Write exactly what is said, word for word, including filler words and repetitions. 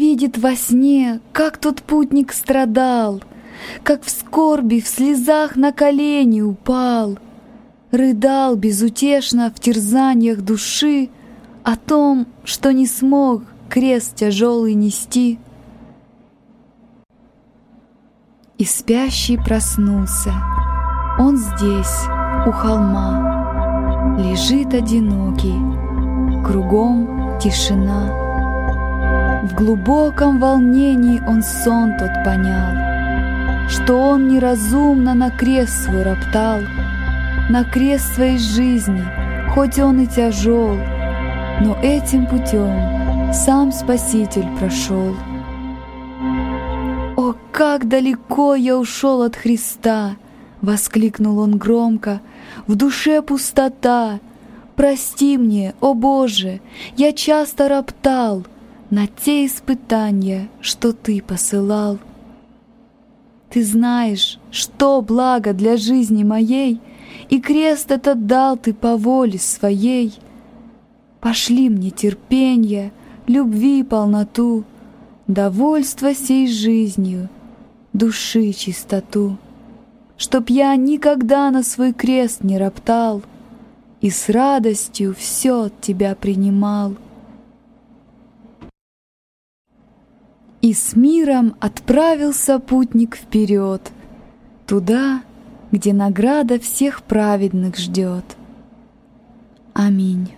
видит во сне, как тот путник страдал, как в скорби, в слезах на колени упал, рыдал безутешно в терзаниях души о том, что не смог крест тяжелый нести. И спящий проснулся, он здесь, у холма, лежит одинокий, кругом тишина. В глубоком волнении он сон тот понял, что он неразумно на крест свой роптал, на крест своей жизни, хоть он и тяжел, но этим путем сам Спаситель прошел. «О, как далеко я ушел от Христа!» — воскликнул он громко. «В душе пустота! Прости мне, о Боже, я часто роптал на те испытания, что Ты посылал. Ты знаешь, что благо для жизни моей, и крест этот дал Ты по воле своей. Пошли мне терпенье, любви полноту, довольство сей жизнью, души чистоту, чтоб я никогда на свой крест не роптал и с радостью все от Тебя принимал». И с миром отправился путник вперед, туда, где награда всех праведных ждет. Аминь.